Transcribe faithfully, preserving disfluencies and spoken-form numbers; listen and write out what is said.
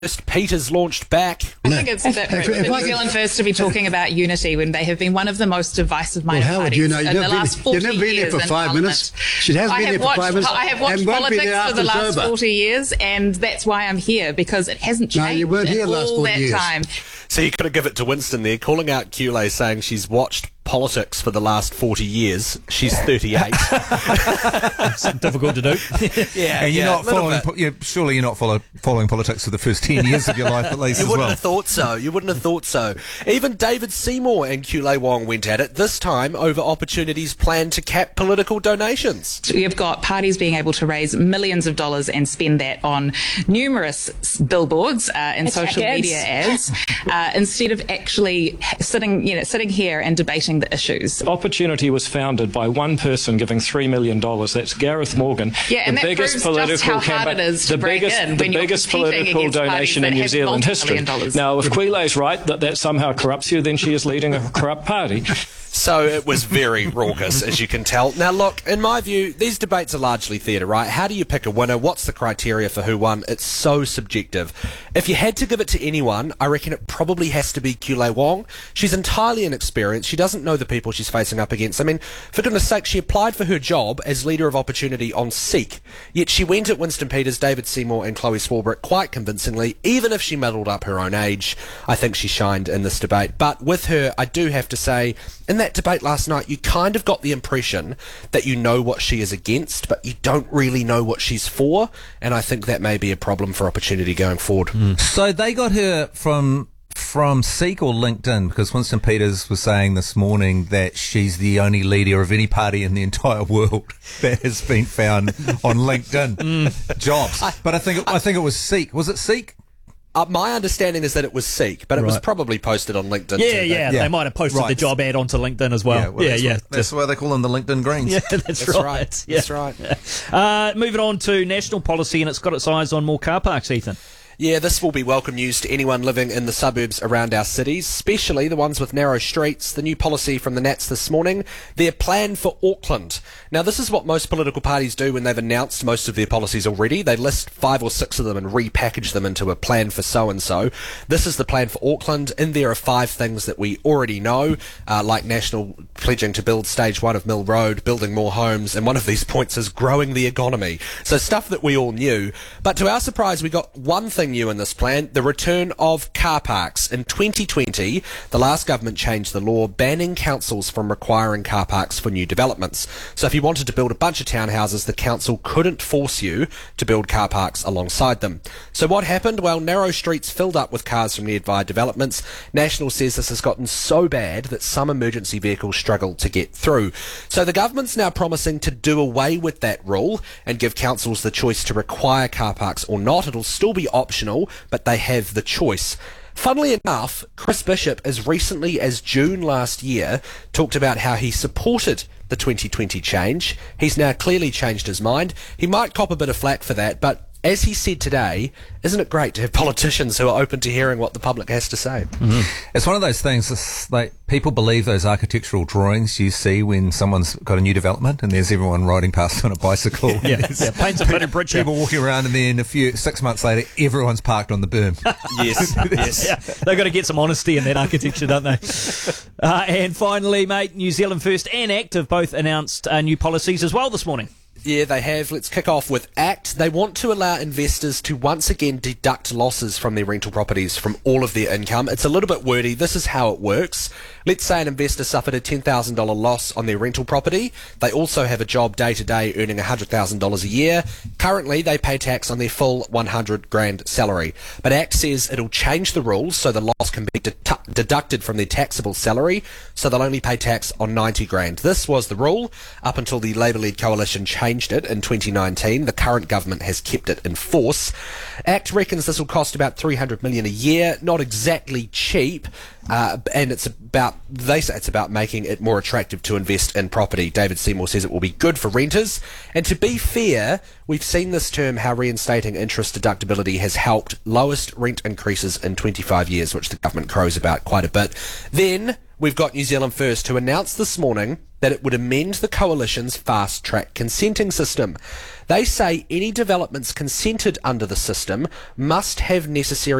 Peters launched back. I think it's a bit rude for New Zealand First to be talking about unity when they have been one of the most divisive minor well, how parties would you know? in the last forty years. You've never been here for five minutes. She has been here for five minutes. I have watched politics for the last forty years, and that's why I'm here, because it hasn't changed. No, you weren't here last forty years. Time. So you got to give it to Winston there, calling out Kule, saying she's watched politics for the last forty years. She's thirty-eight. It's difficult to do. yeah, and you're yeah, not following. Po- you're, surely you're not follow, following politics for the first ten years of your life, at least. You as wouldn't well. have thought so. You wouldn't have thought so. Even David Seymour and Kule Wong went at it, this time over opportunities planned to cap political donations. You've got parties being able to raise millions of dollars and spend that on numerous billboards uh, and Attack social ads. media ads, uh, instead of actually sitting, you know, sitting here and debating the issues. Opportunity was founded by one person giving three million dollars. That's Gareth Morgan. Yeah, and the that biggest proves political just how hard campaign, it is to the break biggest, in the when you're biggest competing political against donation in New Zealand history. Now, if Quile's right that that somehow corrupts you, then she is leading a corrupt party. So it was very raucous, as you can tell. Now, look, in my view, these debates are largely theatre, right? How do you pick a winner? What's the criteria for who won? It's so subjective. If you had to give it to anyone, I reckon it probably has to be Kule Wong. She's entirely inexperienced. She doesn't know the people she's facing up against. I mean, for goodness sake, she applied for her job as Leader of Opportunity on Seek, yet she went at Winston Peters, David Seymour and Chloe Swarbrick quite convincingly. Even if she muddled up her own age, I think she shined in this debate. But with her, I do have to say, in that debate last night, you kind of got the impression that you know what she is against, but you don't really know what she's for, and I think that may be a problem for Opportunity going forward. Mm. So they got her from from Seek or LinkedIn, because Winston Peters was saying this morning that she's the only leader of any party in the entire world that has been found on LinkedIn mm. jobs. I, but I think it, I think it was Seek. Was it Seek? Uh, my understanding is that it was Seek, but it right. was probably posted on LinkedIn. Yeah, too, yeah, yeah. They might have posted right. the job ad onto LinkedIn as well. Yeah, well, yeah. That's, yeah. What, that's why they call them the LinkedIn Greens. Yeah, that's, that's right. right. Yeah. That's right. Yeah. Uh, moving on to national policy, and it's got its eyes on more car parks, Ethan. Yeah, this will be welcome news to anyone living in the suburbs around our cities, especially the ones with narrow streets. The new policy from the Nats this morning, their plan for Auckland. Now, this is what most political parties do when they've announced most of their policies already. They list five or six of them and repackage them into a plan for so-and-so. This is the plan for Auckland. In there are five things that we already know, uh, like National pledging to build stage one of Mill Road, building more homes, and one of these points is growing the economy. So stuff that we all knew. But to our surprise, we got one thing new in this plan, the return of car parks. In twenty twenty, the last government changed the law banning councils from requiring car parks for new developments. So if you wanted to build a bunch of townhouses, the council couldn't force you to build car parks alongside them. So what happened? Well, narrow streets filled up with cars from nearby developments. National says this has gotten so bad that some emergency vehicles struggle to get through. So the government's now promising to do away with that rule and give councils the choice to require car parks or not. It'll still be optional, but they have the choice. Funnily enough, Chris Bishop, as recently as June last year, talked about how he supported the twenty twenty change. He's now clearly changed his mind. He might cop a bit of flack for that, but as he said today, isn't it great to have politicians who are open to hearing what the public has to say? Mm-hmm. It's one of those things, it's like people believe those architectural drawings you see when someone's got a new development and there's everyone riding past on a bicycle. yeah, yeah, paints a fitted bridge. People walking around, and then a few six months later, everyone's parked on the berm. yes, yes. Yeah, they've got to get some honesty in that architecture, don't they? Uh, and finally, mate, New Zealand First and ACT have both announced uh, new policies as well this morning. Yeah, they have. Let's kick off with ACT. They want to allow investors to once again deduct losses from their rental properties from all of their income. It's a little bit wordy. This is how it works. Let's say an investor suffered a ten thousand dollars loss on their rental property. They also have a job day to day earning one hundred thousand dollars a year. Currently, they pay tax on their full one hundred grand salary. But ACT says it'll change the rules so the loss can be de- deducted from their taxable salary, so they'll only pay tax on ninety grand. This was the rule up until the Labour-led coalition changed it in twenty nineteen. The current government has kept it in force. ACT reckons this will cost about three hundred million dollars a year. Not exactly cheap, uh, and it's about they say it's about making it more attractive to invest in property. David Seymour says it will be good for renters. And to be fair, we've seen this term how reinstating interest deductibility has helped lowest rent increases in twenty-five years, which the government crows about quite a bit. Then we've got New Zealand First, who announced this morning that it would amend the coalition's fast-track consenting system. They say any developments consented under the system must have necessary